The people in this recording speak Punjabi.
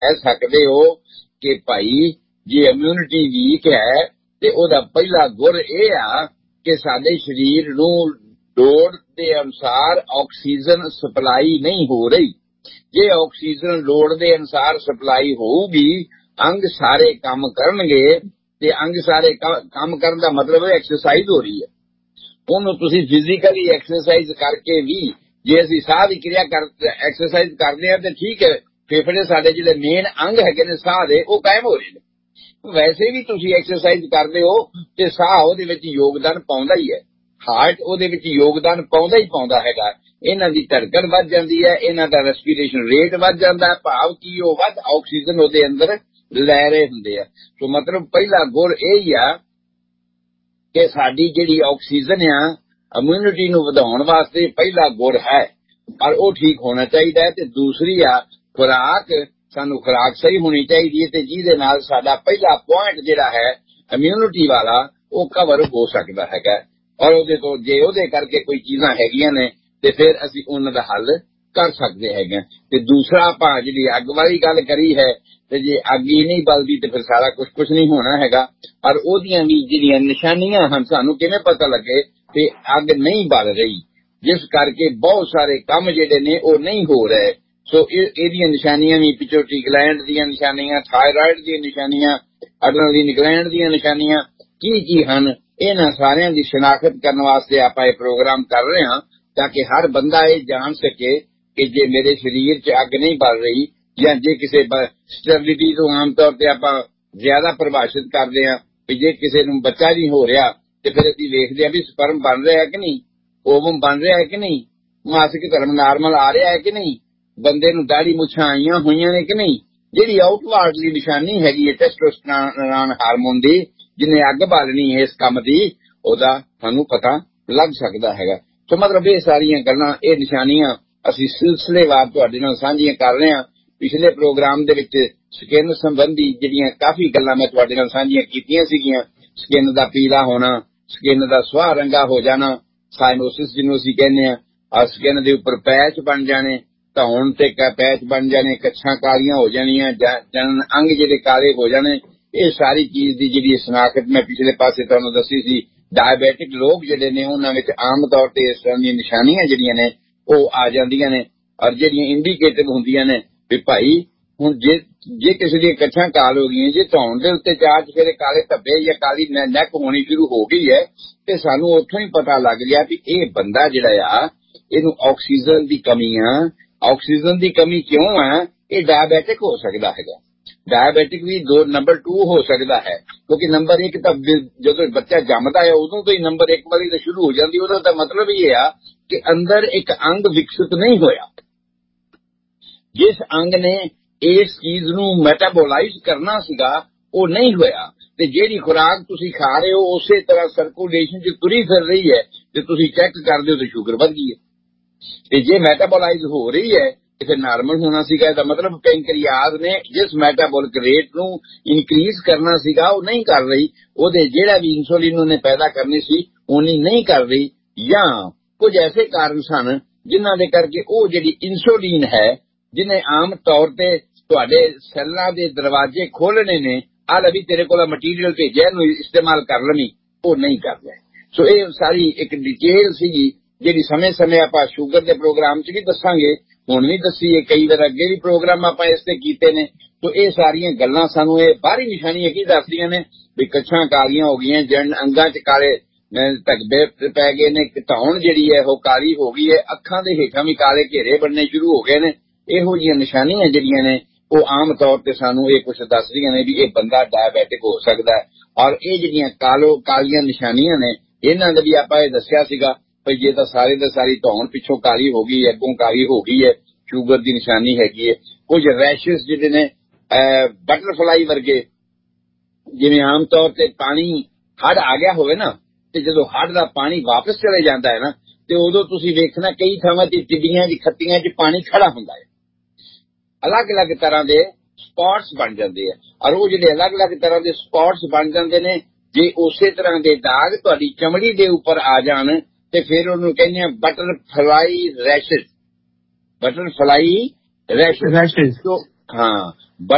ਕਹਿ ਸਕਦੇ ਹੋ ਕਿ ਭਾਈ ਜੇ ਇਮਿਊਨਿਟੀ ਵੀਕ ਹੈ ਤੇ ਉਹਦਾ ਪਹਿਲਾ ਗੁਰ ਇਹ ਆ ਕਿ ਸਾਡੇ ਸਰੀਰ ਨੂੰ ਲੋੜ ਦੇ ਅਨੁਸਾਰ ਆਕਸੀਜਨ ਸਪਲਾਈ ਨਹੀਂ ਹੋ ਰਹੀ। ਜੇ ਆਕਸੀਜਨ ਲੋੜ ਦੇ ਅਨੁਸਾਰ ਸਪਲਾਈ ਹੋਊਗੀ, ਅੰਗ ਸਾਰੇ ਕੰਮ ਕਰਨਗੇ, ਤੇ ਅੰਗ ਸਾਰੇ ਕੰਮ ਕਰਨ ਦਾ ਮਤਲਬ ਐਕਸਰਸਾਈਜ਼ ਹੋ ਰਹੀ ਹੈ। ਉਹਨੂੰ ਤੁਸੀਂ ਫਿਜ਼ੀਕਲੀ ਐਕਸਰਸਾਈਜ਼ ਕਰਕੇ ਵੀ, ਜੇ ਅਸੀਂ ਸਾਹ ਦੀ ਕਿਰਿਆ ਐਕਸਰਸਾਈਜ਼ ਕਰਦੇ ਹਾਂ ਤੇ ਠੀਕ ਹੈ, ਫੇਫੜੇ ਸਾਡੇ ਜਿਹੜੇ ਮੇਨ ਅੰਗ ਹੈਗੇ ਨੇ ਸਾਹ ਦੇ, ਉਹ ਕਾਇਮ ਹੋ ਰਹੇ ਨੇ। ਵੈਸੇ ਵੀ ਤੁਸੀਂ ਐਕਸਰਸਾਈਜ਼ ਕਰਦੇ ਹੋ ਤੇ ਸਾਹ ਉਹਦੇ ਵਿੱਚ ਯੋਗਦਾਨ ਪਾਉਂਦਾ ਹੀ ਹੈ, ਹਾਰਟ ਉਹਦੇ ਵਿੱਚ ਯੋਗਦਾਨ ਪਾਉਂਦਾ ਹੀ ਪਾਉਂਦਾ ਹੈਗਾ। ਇਹਨਾਂ ਦੀ ਧੜਕਣ ਵੱਧ ਜਾਂਦੀ ਹੈ, ਇਹਨਾਂ ਦਾ ਰੈਸਪੀਰੇਸ਼ਨ ਰੇਟ ਵੱਧ ਜਾਂਦਾ, ਭਾਵ ਕਿ ਉਹ ਵੱਧ ਆਕਸੀਜਨ ਉਹਦੇ ਅੰਦਰ ਲੈ ਰਹੇ ਹੁੰਦੇ ਆ। ਸੋ ਮਤਲਬ ਪਹਿਲਾ ਗੁਰ ਇਹ ਹੀ ਆ ਕਿ ਸਾਡੀ ਜਿਹੜੀ ਆਕਸੀਜਨ ਆ ਇਮਿਊਨਿਟੀ ਨੂੰ ਵਧਾਉਣ ਵਾਸਤੇ ਪਹਿਲਾ ਗੁਰ ਹੈ, ਪਰ ਉਹ ਠੀਕ ਹੋਣਾ ਚਾਹੀਦਾ ਹੈ। ਤੇ ਦੂਸਰੀ ਆ ਖੁਰਾਕ, ਸਾਨੂੰ ਖੁਰਾਕ ਸਹੀ ਹੋਣੀ ਚਾਹੀਦੀ ਹੈ, ਤੇ ਜਿਹਦੇ ਨਾਲ ਸਾਡਾ ਪਹਿਲਾ ਪੁਆਇੰਟ ਜਿਹੜਾ ਹੈ ਇਮਿਊਨਿਟੀ ਵਾਲਾ ਉਹ ਕਵਰ ਹੋ ਸਕਦਾ ਹੈਗਾ। ਔਰ ਉਹਦੇ ਤੋਂ ਜੇ ਉਹਦੇ ਕਰਕੇ ਕੋਈ ਚੀਜ਼ਾਂ ਹੈਗੀਆਂ ਨੇ ਤੇ ਫਿਰ ਅਸੀਂ ਉਹਨਾਂ ਦਾ ਹੱਲ ਕਰ ਸਕਦੇ ਹੈਗੇ। ਤੇ ਦੂਸਰਾ ਆਪਾਂ ਜਿਹੜੀ ਅੱਗ ਵਾਲੀ ਗੱਲ ਕਰੀ ਹੈ, ਤੇ ਜੇ ਅੱਗ ਹੀ ਨਹੀਂ ਬਲਦੀ ਤੇ ਫਿਰ ਸਾਰਾ ਕੁਛ ਨਹੀਂ ਹੋਣਾ ਹੈਗਾ। ਪਰ ਉਹਦੀਆਂ ਵੀ ਜਿਹੜੀਆਂ ਨਿਸ਼ਾਨੀਆਂ ਹਨ, ਸਾਨੂੰ ਕਿਵੇਂ ਪਤਾ ਲੱਗੇ ਕਿ ਅੱਗ ਨਹੀਂ ਬਲ ਰਹੀ, ਜਿਸ ਕਰਕੇ ਬਹੁਤ ਸਾਰੇ ਕੰਮ ਜਿਹੜੇ ਨੇ ਉਹ ਨਹੀਂ ਹੋ ਰਹੇ। ਸੋ ਇਹਦੀਆਂ ਨਿਸ਼ਾਨੀਆਂ ਵੀ ਪਿਚੋਟਰੀ ਗਲੈਂਡ ਦੀਆਂ ਨਿਸ਼ਾਨੀਆਂ, ਥਾਇਰਾਇਡ ਦੀਆਂ ਨਿਸ਼ਾਨੀਆਂ, ਅਡਰੇਨਾਲਿਨ ਗਲੈਂਡ ਦੀਆਂ ਨਿਸ਼ਾਨੀਆਂ ਕੀ ਹਨ, ਇਹਨਾਂ ਸਾਰਿਆਂ ਦੀ ਸ਼ਨਾਖਤ ਕਰਨ ਵਾਸਤੇ ਆਪਾਂ ਇਹ ਪ੍ਰੋਗਰਾਮ ਕਰ ਰਹੇ ਹਾਂ, ਤਾਂ ਕਿ ਹਰ ਬੰਦਾ ਇਹ ਜਾਣ ਸਕੇ ਕਿ ਜੇ ਮੇਰੇ ਸਰੀਰ 'ਚ ਅੱਗ ਨਹੀਂ ਬਲ ਰਹੀ, ਜਾਂ ਜੇ ਕਿਸੇ ਸਟੈਬਿਲਿਟੀ ਤੋਂ ਆਮ ਤੌਰ ਤੇ ਆਪਾਂ ਜ਼ਿਆਦਾ ਪ੍ਰਭਾਸ਼ਿਤ ਕਰਦੇ ਹਾਂ ਵੀ ਜੇ ਕਿਸੇ ਨੂੰ ਬੱਚਾ ਨਹੀਂ ਹੋ ਰਿਹਾ ਤੇ ਫਿਰ ਅਸੀਂ ਵੇਖਦੇ ਹਾਂ ਵੀ ਸਪਰਮ ਬਣ ਰਿਹਾ ਕਿ ਨਹੀਂ, ਓਵਮ ਬਣ ਰਿਹਾ ਕਿ ਨਹੀਂ, ਮਾਸਿਕ ਧਰਮ ਨਾਰਮਲ ਆ ਰਿਹਾ ਹੈ ਕਿ ਨਹੀਂ, ਬੰਦੇ ਨੂੰ ਦਾੜੀ ਮੁੱਛਾਂ ਆਈਆਂ ਹੋਈਆਂ ਨੇ ਕਿ ਨਹੀਂ। ਜਿਹੜੀ ਆਊਟਵਾਰਡਲੀ ਨਿਸ਼ਾਨੀ ਹੈਗੀ ਹੈ ਟੈਸਟੋਸਟੈਰੋਨ ਹਾਰਮੋਨ ਦੀ, ਜਿਹਨੇ ਅੱਗ ਬਾਲਣੀ ਹੈ ਇਸ ਕੰਮ ਦੀ, ਉਹਦਾ ਸਾਨੂੰ ਪਤਾ ਲੱਗ ਸਕਦਾ ਹੈਗਾ। ਸੋ ਮਤਲਬ ਇਹ ਸਾਰੀਆਂ ਗੱਲਾਂ, ਇਹ ਨਿਸ਼ਾਨੀਆਂ ਅਸੀਂ ਸਿਲਸਿਲੇਵਾਰ ਤੁਹਾਡੇ ਨਾਲ ਸਾਂਝੀਆਂ ਕਰ ਰਹੇ ਹਾਂ। ਪਿਛਲੇ ਪ੍ਰੋਗਰਾਮ ਦੇ ਵਿੱਚ ਸਕਿਨ ਸੰਬੰਧੀ ਜਿਹੜੀਆਂ ਕਾਫੀ ਗੱਲਾਂ ਮੈਂ ਤੁਹਾਡੇ ਨਾਲ ਸਾਂਝੀਆਂ ਕੀਤੀਆਂ ਸੀਗੀਆਂ। ਸਕਿਨ ਦਾ ਪੀਲਾ ਹੋਣਾ, ਸਕਿਨ ਦਾ ਸੁਆਹ ਰੰਗਾ ਹੋ ਜਾਣਾ, ਸਾਈਨੋਸਿਸ ਜਿਹਨੂੰ ਅਸੀਂ ਕਹਿੰਦੇ ਹਾਂ, ਔਰ ਸਕਿਨ ਦੇ ਉੱਪਰ ਪੈਚ ਬਣ ਜਾਣੇ, ਧੌਣ ਤੇ ਪੈਚ ਬਣ ਜਾਣੇ, ਕੱਛਾਂ ਕਾਲੀਆਂ ਹੋ ਜਾਣੀਆਂ, ਜਨਨ ਅੰਗ ਜਿਹੜੇ ਕਾਲੇ ਹੋ ਜਾਣੇ, ਇਹ ਸਾਰੀ ਚੀਜ਼ ਦੀ ਜਿਹੜੀ ਸ਼ਨਾਖਤ ਮੈਂ ਪਿਛਲੇ ਪਾਸੇ ਤੁਹਾਨੂੰ ਦੱਸੀ ਸੀ। ਡਾਇਬੈਟਿਕ ਲੋਕ ਜਿਹੜੇ ਨੇ ਉਹਨਾਂ ਵਿੱਚ ਆਮ ਤੌਰ ਤੇ ਇਸ ਤਰ੍ਹਾਂ ਦੀਆਂ ਨਿਸ਼ਾਨੀਆਂ ਜਿਹੜੀਆਂ ਨੇ ਉਹ ਆ ਜਾਂਦੀਆਂ ਨੇ, ਔਰ ਜਿਹੜੀਆਂ ਇੰਡੀਕੇਟਿਵ ਹੁੰਦੀਆਂ ਨੇ ਵੀ ਭਾਈ ਹੁਣ ਜੇ ਕਿਸੇ ਦੀਆਂ ਕੱਛਾਂ ਕਾਲ ਹੋ ਗਈਆਂ, ਜੇ ਧੌਣ ਦੇ ਉੱਤੇ ਚਾਰ ਚਫੇਰੇ ਕਾਲੇ ਧੱਬੇ ਜਾਂ ਕਾਲੀ ਨੈਕ ਹੋਣੀ ਸ਼ੁਰੂ ਹੋ ਗਈ ਹੈ, ਤੇ ਸਾਨੂੰ ਉੱਥੋਂ ਹੀ ਪਤਾ ਲੱਗ ਗਿਆ ਵੀ ਇਹ ਬੰਦਾ ਜਿਹੜਾ ਆ ਇਹਨੂੰ ਆਕਸੀਜਨ ਦੀ ਕਮੀ ਆ। ਆਕਸੀਜਨ ਦੀ ਕਮੀ ਕਿਉਂ ਆ? ਇਹ ਡਾਇਬੈਟਿਕ ਹੋ ਸਕਦਾ ਹੈਗਾ। ਡਾਇਬੈਟਿਕ ਵੀ ਨੰਬਰ 2 ਹੋ ਸਕਦਾ ਹੈ, ਕਿਉਂਕਿ ਨੰਬਰ 1 ਤਾਂ ਜਦੋਂ ਬੱਚਾ ਜੰਮਦਾ ਹੈ ਉਦੋਂ ਤੋਂ ਹੀ ਨੰਬਰ 1 ਵਾਲੀ ਤਾਂ ਸ਼ੁਰੂ ਹੋ ਜਾਂਦੀ। ਉਹਦਾ ਤਾਂ ਮਤਲਬ ਇਹ ਆ ਕਿ ਅੰਦਰ ਇੱਕ ਅੰਗ ਵਿਕਸਿਤ ਨਹੀਂ ਹੋਇਆ, ਜਿਸ ਅੰਗ ਨੇ ਇਸ ਚੀਜ਼ ਨੂੰ ਮੈਟਾਬੋਲਾਈਜ਼ ਕਰਨਾ ਸੀਗਾ ਉਹ ਨਹੀਂ ਹੋਇਆ। ਤੇ ਜਿਹੜੀ ਖੁਰਾਕ ਤੁਸੀਂ ਖਾ ਰਹੇ ਹੋ ਉਸੇ ਤਰ੍ਹਾਂ ਸਰਕੂਲੇਸ਼ਨ 'ਚ ਤੁਰੀ ਫਿਰ ਰਹੀ ਹੈ, ਤੇ ਤੁਸੀਂ ਚੈੱਕ ਕਰਦੇ ਹੋ ਤੇ ਸ਼ੂਗਰ ਵੱਧ ਗਈ ਹੈ। ਤੇ ਜੇ ਮੈਟਾਬੋਲਾਈਜ਼ ਹੋ ਰਹੀ ਹੈ ਤੇ ਫਿਰ ਨਾਰਮਲ ਹੋਣਾ ਸੀਗਾ। ਇਹਦਾ ਮਤਲਬ ਪੈਂਕਰੀਆਜ਼ ਨੇ ਜਿਸ ਮੈਟਾਬੋਲਿਕ ਰੇਟ ਨੂੰ ਇਨਕਰੀਜ਼ ਕਰਨਾ ਸੀਗਾ ਉਹ ਨਹੀਂ ਕਰ ਰਹੀ, ਉਹਦੇ ਜਿਹੜਾ ਵੀ ਇਨਸੂਲਿਨ ਉਹਨੇ ਪੈਦਾ ਕਰਨੀ ਸੀ ਉਹਨੀ ਨਹੀਂ ਕਰ ਰਹੀ, ਜਾਂ ਕੁਝ ਐਸੇ ਕਾਰਨ ਸਨ ਜਿਨ੍ਹਾਂ ਦੇ ਕਰਕੇ ਉਹ ਜਿਹੜੀ ਇਨਸੂਲਿਨ ਹੈ ਜਿਹਨੇ ਆਮ ਤੌਰ ਤੇ ਤੁਹਾਡੇ ਸੈੱਲਾਂ ਦੇ ਦਰਵਾਜ਼ੇ ਖੋਲਣੇ ਨੇ, ਆ ਲੈ ਵੀ ਤੇਰੇ ਕੋਲ ਮਟੀਰੀਅਲ ਭੇਜਿਆ ਇਹਨੂੰ ਇਸਤੇਮਾਲ ਕਰ ਲਵੀਂ, ਉਹ ਨਹੀਂ ਕਰ ਰਹੇ। ਸੋ ਇਹ ਸਾਰੀ ਇੱਕ ਡਿਟੇਲ ਸੀਗੀ ਜਿਹੜੀ ਸਮੇਂ-ਸਮੇਂ ਆਪਾਂ ਸ਼ੂਗਰ ਦੇ ਪ੍ਰੋਗਰਾਮ 'ਚ ਵੀ ਦੱਸਾਂਗੇ, ਹੁਣ ਵੀ ਦੱਸੀ ਹੈ, ਕਈ ਵਾਰ ਅੱਗੇ ਵੀ ਪ੍ਰੋਗਰਾਮ ਆਪਾਂ ਇਸ ਤੇ ਕੀਤੇ ਨੇ। ਸੋ ਇਹ ਸਾਰੀਆਂ ਗੱਲਾਂ ਸਾਨੂੰ ਇਹ ਬਾਹਰੀ ਨਿਸ਼ਾਨੀਆਂ ਕੀ ਦੱਸਦੀਆਂ ਨੇ ਵੀ ਕੱਛਾਂ ਕਾਲੀਆਂ ਹੋ ਗਈਆਂ, ਜਨ ਅੰਗਾਂ 'ਚ ਕਾਲੇ ਧੱਬੇ ਪੈ ਗਏ ਨੇ, ਧੌਣ ਜਿਹੜੀ ਹੈ ਉਹ ਕਾਲੀ ਹੋ ਗਈ ਹੈ, ਅੱਖਾਂ ਦੇ ਹੇਠਾਂ ਵੀ ਕਾਲੇ ਘੇਰੇ ਬਣਨੇ ਸ਼ੁਰੂ ਹੋ ਗਏ ਨੇ। ਇਹੋ ਜਿਹੀਆਂ ਨਿਸ਼ਾਨੀਆਂ ਜਿਹੜੀਆਂ ਨੇ ਉਹ ਆਮ ਤੌਰ ਤੇ ਸਾਨੂੰ ਇਹ ਕੁਝ ਦੱਸਦੀਆਂ ਨੇ ਵੀ ਇਹ ਬੰਦਾ ਡਾਇਬੈਟਿਕ ਹੋ ਸਕਦਾ ਹੈ। ਔਰ ਇਹ ਜਿਹੜੀਆਂ ਕਾਲੀਆਂ ਨਿਸ਼ਾਨੀਆਂ ਨੇ ਇਹਨਾਂ ਦਾ ਵੀ ਆਪਾਂ ਇਹ ਦੱਸਿਆ ਸੀਗਾ ਵੀ ਜੇ ਤਾਂ ਸਾਰੇ ਦਾ ਸਾਰੀ ਧੌਣ ਪਿੱਛੋਂ ਕਾਲੀ ਹੋ ਗਈ, ਅੱਗੋਂ ਕਾਲੀ ਹੋ ਗਈ ਹੈ, ਸ਼ੂਗਰ ਦੀ ਨਿਸ਼ਾਨੀ ਹੈਗੀ ਹੈ। ਕੁਝ ਰੈਸ਼ਸ ਜਿਹੜੇ ਨੇ ਬਟਰਫਲਾਈ ਵਰਗੇ, ਜਿਵੇਂ ਆਮ ਤੌਰ ਤੇ ਪਾਣੀ ਹੜ੍ਹ ਆ ਗਿਆ ਹੋਵੇ ਨਾ, ਤੇ ਜਦੋਂ ਹੜ੍ਹ ਦਾ ਪਾਣੀ ਵਾਪਸ ਚਲੇ ਜਾਂਦਾ ਹੈ ਨਾ, ਤੇ ਉਦੋਂ ਤੁਸੀਂ ਵੇਖਣਾ ਕਈ ਥਾਵਾਂ ਤੇ ਟਿੱਡੀਆਂ ਦੀ ਖੱਤੀਆਂ 'ਚ ਪਾਣੀ ਖੜਾ ਹੁੰਦਾ ਹੈ, ਅਲੱਗ-ਅਲੱਗ ਤਰ੍ਹਾਂ ਦੇ ਸਪੌਟਸ ਬਣ ਜਾਂਦੇ ਆ। ਔਰ ਉਹ ਜਿਹੜੇ ਅਲੱਗ-ਅਲੱਗ ਤਰ੍ਹਾਂ ਦੇ ਸਪੌਟਸ ਬਣ ਜਾਂਦੇ ਨੇ, ਜੇ ਉਸੇ ਤਰ੍ਹਾਂ ਦੇ ਦਾਗ ਤੁਹਾਡੀ ਚਮੜੀ ਦੇ ਉੱਪਰ ਆ ਜਾਣ ਤੇ ਫਿਰ ਉਹਨੂੰ ਕਹਿੰਦੇ ਆ ਬਟਰਫਲਾਈ ਰੈਸ਼ਸ। Butterfly rashes. ਹਾਂ,